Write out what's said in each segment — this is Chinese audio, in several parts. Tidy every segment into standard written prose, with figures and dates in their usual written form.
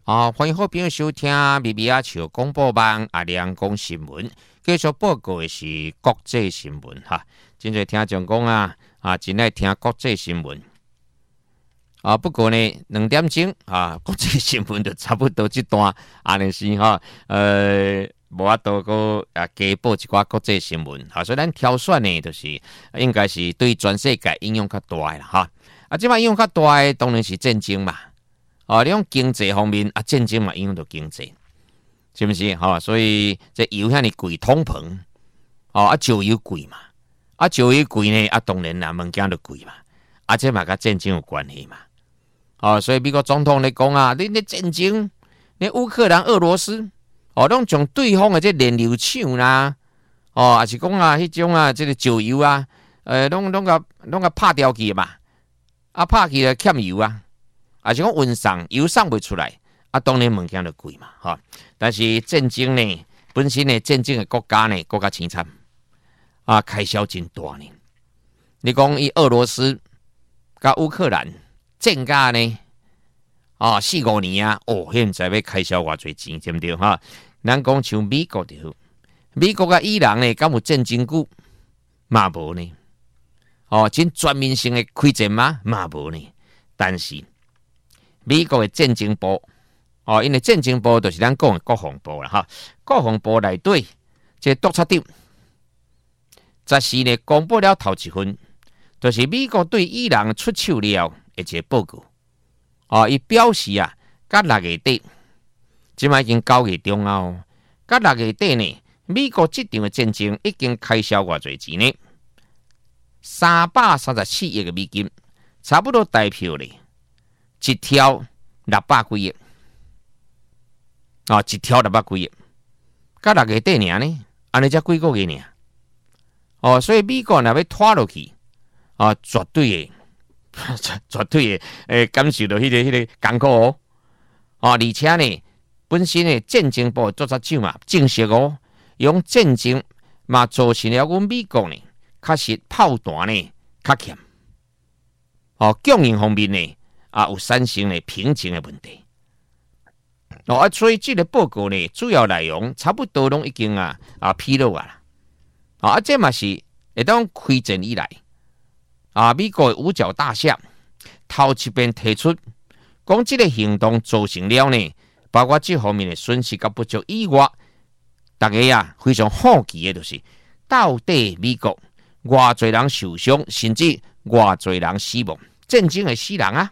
欢迎好朋友收听咪咪啊笑广播网阿亮讲新闻，继续报告的是国际新闻哈。真侪听众讲真爱听国际新闻不过呢2点钟国际新闻就差不多这段安尼是无法度个加报一寡国际新闻所以咱挑选呢就是应该是对全世界影响较大的啦即摆影响较大的当然是战争嘛。你讲经济方面战争嘛影响到经济，是不是？所以这油遐尼贵，通膨石油贵嘛，石油贵呢当然啦，物件就贵嘛，这嘛甲战争有关系嘛。所以美国总统咧讲你战争，你乌克兰、俄罗斯拢将对方的这燃料厂啦，也是讲迄种这个石油拢甲拍掉去嘛，拍去了欠油是讲运送油送不出来当然物件就贵嘛但是战争呢本身呢战争的国家呢国家凄惨开销真大呢。你讲以俄罗斯甲乌克兰战甲呢4-5年现在要开销偌侪钱对不对咱讲像美国就好，美国甲伊朗呢敢有战争久嘛无呢真全面性的开战嘛无呢。但是美国的战争部因为战争部就是咱讲的国防部啦国防部内底这督察长14日公布了头一份，就是美国对伊朗出手了的一个报告伊表示到6月底现在已经9月中到6月底呢，美国这场的战争已经开销偌侪钱呢？334亿的美金，差不多代表呢一条600几亿一条600几亿，到6月底尔呢，安尼才几个月尔所以美国若要拖落去绝对的感受到迄个艰苦而且呢本身的战争部督察长证实用战争嘛造成了阮美国呢确实炮弹呢较欠供应方面呢有产生了瓶颈的问题所以这个报告呢主要内容差不多拢已经披露这嘛是会当开战以来美国的五角大厦头一遍提出讲这个行动造成了呢包括这方面的损失甲不足以外，大家非常好奇的就是到底美国偌侪人受伤，甚至偌侪人死亡，战争的死人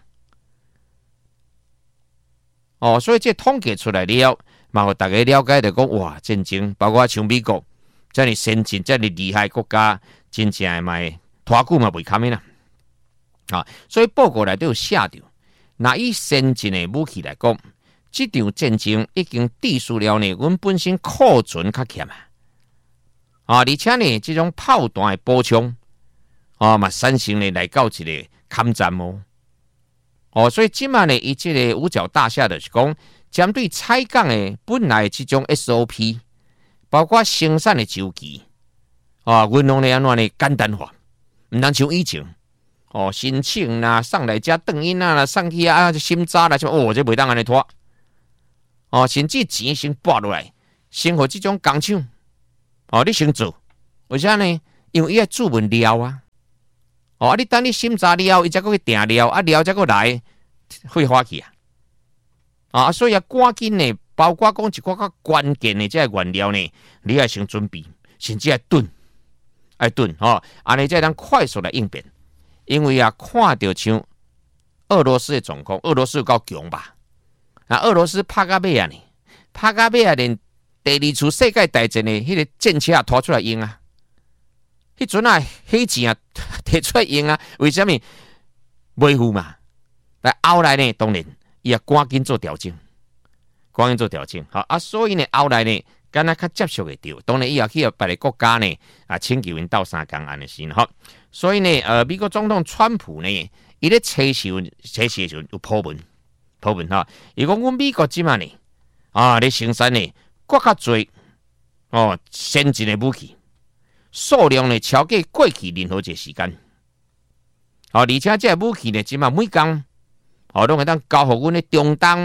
所以这统计出来了，嘛，互大家了解到讲，哇，战争包括像美国这么先进、这么厉害国家，真正的嘛，拖久嘛袂堪的啦。所以报告内底有写着，那以先进的武器来讲，这场战争已经致输了呢，阮本身库存较欠而且呢，这种炮弹的补充嘛，产生呢来到一个抗战所以今晚呢，伊这个五角大厦就是讲，针对采购的本来这种 SOP， 包括生产的周期运用咧安怎呢简单化，唔通像以前申请啦、送来遮转印啦、送去审查啦，这袂当安尼拖甚至钱先拨落来，先互这种工厂你先做，为啥呢？因为伊要注文料你等你审查了，伊才去订料料才去来废花去所以赶紧呢，包括讲一寡较关键的这原料呢，你要先准备，甚至要炖安尼才能快速来应变。因为看到像俄罗斯的状况，俄罗斯有够强吧？俄罗斯拍到尾呢，连第2次世界大战的迄个战车拖出来用迄阵迄钱摕出来用为什么袂付嘛？但后来呢，当然伊也赶紧做调整，所以呢，后来呢，敢若较接受会到，当然伊也去别个国家呢请求因斗相共安尼是所以呢，美国总统川普呢，伊咧测试的时候有破文伊讲阮美国即嘛呢咧生产呢更较侪先进的武器。数量呢超过去任何一个时间，而且这武器呢，即嘛每工拢会当交互阮的中东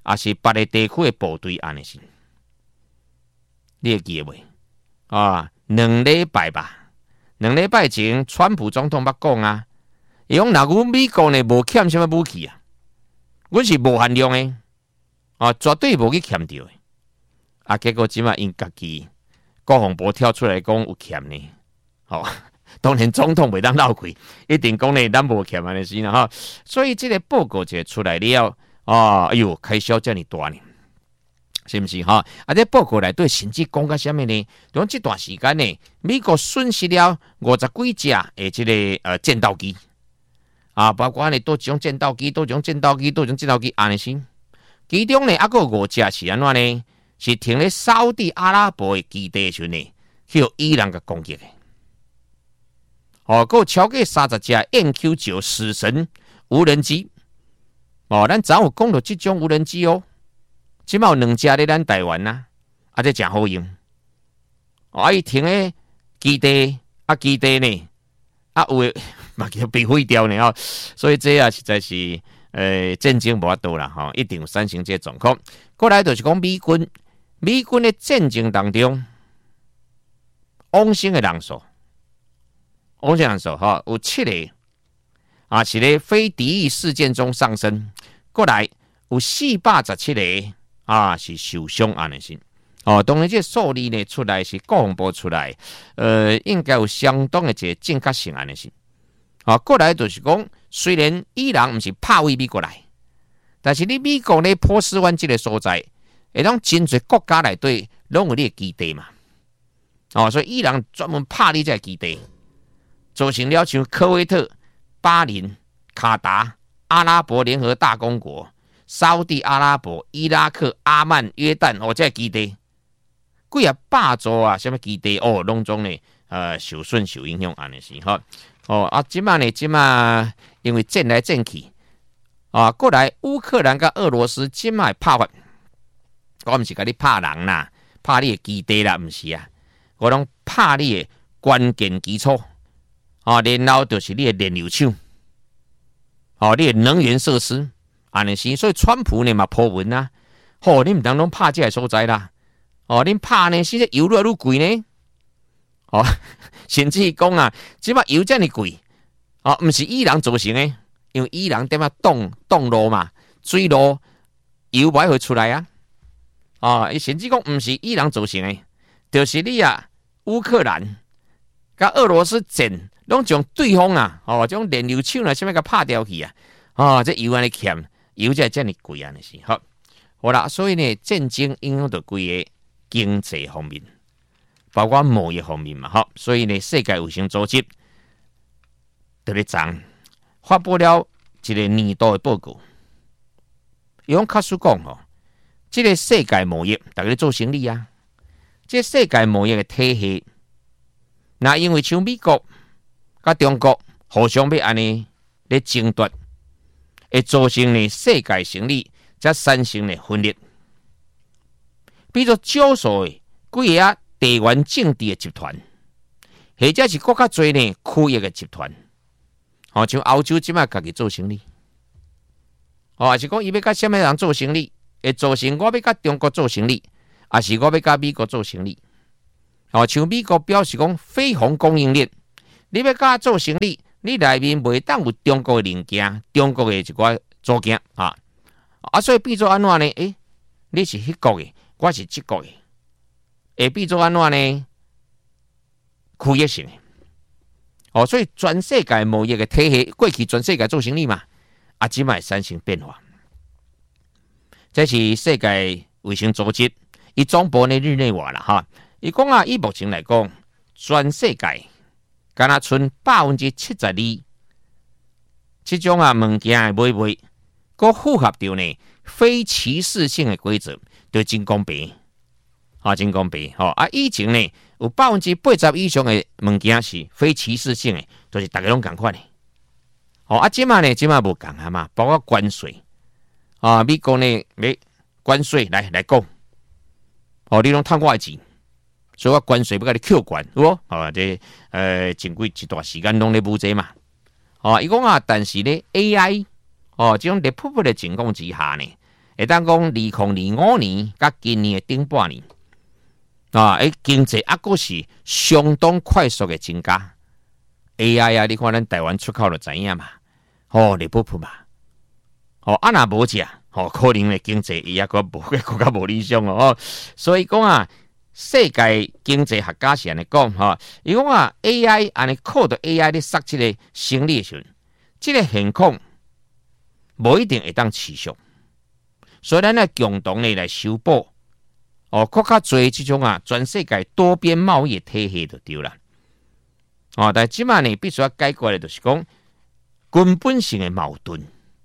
也是别个地区的部队安尼是，你会记得袂？啊，2礼拜吧，2礼拜前，川普总统捌讲啊，伊讲若阮美国呢无欠什么武器啊，阮是无限量的，啊，绝对无去欠着的。啊，结果即马因家己国防部跳出来讲有欠呢，哦，当然总统袂当闹开，一定讲呢咱无欠安尼是啦哈。所以这个报告就出来了，啊，哎呦，开销遮尔大呢。是不是哈？啊，这报告内底甚至讲到什么呢？从这段时间呢，美国损失了50几架的这个战斗机啊，包括呢多种战斗机，多种战斗机，多种战斗机，安尼先。其中呢，还有5架是安怎呢？是停咧沙特阿拉伯的基地时呢，去伊朗嘅攻击的。哦，还有超过30架 MQ9死神无人机。哦，咱早有讲到这种无人机哦。即马有2架咧咱台湾呐，啊，这真好用。啊，伊停咧基地，啊基地呢，啊有诶嘛叫被毁掉呢哦，所以这啊实在是战争无法度啦吼，一定有产生这状况。过来就是讲美军的战争当中，往生的人数吼有7个啊，是咧非敌意事件中丧生。过来有417个。啊，是受伤安尼是哦。当然，这数字呢出来是国防部出来，应该有相当的一个正确性安尼是。啊，过来就是讲，虽然伊朗不是拍位美国来，但是你美国呢波斯湾这个所在，会当真侪国家内底拢有你的基地嘛。哦，所以伊朗专门拍你这基地，造成了像科威特、巴林、卡达、阿拉伯联合大公国。沙特阿拉伯、伊拉克、阿曼、约旦，哦，这基地，几啊百座啊，什么基地哦，拢总呢，受损受影响安尼是哈。哦啊，即马因为战来战去，啊，过来乌克兰跟俄罗斯即马拍法，我毋是甲你拍人啦，拍你的基地啦，毋是啊，我拢拍你的关键基础，啊，然后就是你的燃油厂，哦，你的能源设施。安尼是，所以川普呢嘛破文啊，吼、你唔当拢拍这个所在啦，哦，恁拍呢，现在油越来越贵呢，哦，甚至讲啊，即马油这么贵，哦，唔是伊朗造成的，因为伊朗点啊冻路嘛，水路油不会出来啊，哦，伊甚至讲唔是伊朗造成的，就是你啊，乌克兰甲俄罗斯战，拢将对方啊，哦，种燃油厂啊，什么甲拍掉去啊，哦，这油安尼欠。油价这么贵啊，那是好啦，所以呢，战争影响到规个经济方面，包括贸易方面嘛，所以呢，世界卫生组织在咧昨发布了一个年度的报告，用卡叔讲这个世界贸易大家做生意啊，这世界贸易的体系，那因为像美国甲中国互相要安尼咧争夺。会造成呢世界生理才产生呢分裂，比如少数的几个地缘政治的集团，或者是更较多呢区域的集团，哦，像欧洲即摆家己做生意，哦，还是讲伊要甲什么人做生意，会造成我要甲中国做生意，还是我要甲美国做生意，哦，像美国表示讲非红供应链，你要甲做生意。你内面袂当有中国的零件，中国的一寡组件啊，所以变做安怎呢？你是迄国的，我是这国的，会变做安怎呢？区域性的，哦，所以全世界贸易的体系，过去全世界做生意嘛，即卖产生变化。这是世界卫生组织，伊总部呢日内瓦啦哈，伊讲啊，以目前来讲，全世界。敢若剩72%，这种物件的买，佮符合到呢非歧视性的规则，就真公平，真公平。以前呢有80%以上的物件是非歧视性的，就是大家拢共款的。即马无共啊嘛，包括关税美国呢要关税来讲，你拢贪我的钱。所以我关税要甲你扣关，有无？这前几一段时间拢咧补这嘛。伊讲但是咧 AI，这种咧普普的情况之下呢， 会当讲2025年甲今年的顶半年啊，经济还阁是相当快速的增加。AI 啊，你看咱台湾出口就知影嘛，日不嘛，若无食，可能的经济也阁较无理想哦。所以讲啊，世界经济学家是安尼讲伊讲啊 ，AI 安尼靠着 AI 咧杀这个生理的时候，这个现况无一定会当持续，所以咱要共同的来修补更较侪这种啊全世界多边贸易体系就对啦。但即卖呢，必须要解决的，就是讲根本性的矛盾，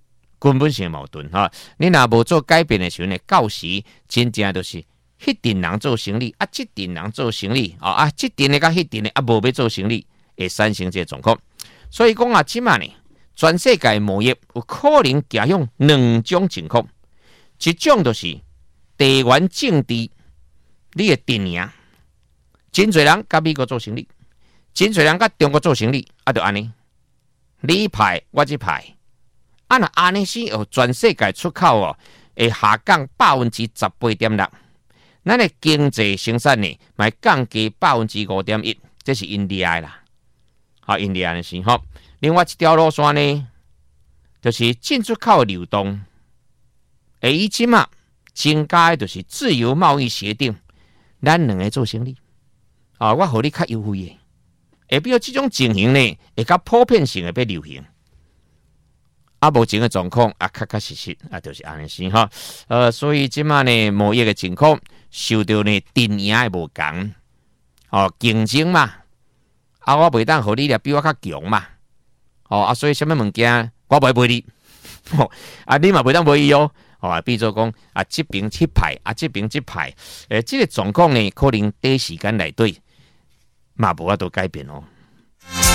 你若无做改变的时候呢，到时真正就是迄阵人做生意，这阵人做生意，这阵的甲迄阵的无要做生意，会产生这个状况。所以讲啊，即卖呢，全世界贸易有可能走向两种情况，一种就是地缘政治，你的阵营，真侪人甲美国做生意。真侪人甲中国做生意，就安尼，你派我这派，若安尼是全世界出口会下降18.6%，咱的经济生产呢，咪降低5.1%，这是印度啦，印度的事吼。另外一条路线呢，就是进出口的流动，以即嘛增加的就是自由贸易协定，咱两个做生意，我互你较优惠的。比如这种情形呢，会较普遍性的被流行。目前的状况确实就是安尼先哈。所以即马呢，贸易的情况受到呢阵营的无同，竞争嘛，我袂当互你比我较强嘛，所以什么物件我袂卖你，你嘛袂当卖伊哦。比如说讲这边这派这边这派，这个状况呢，可能短时间内底嘛无法度改变哦。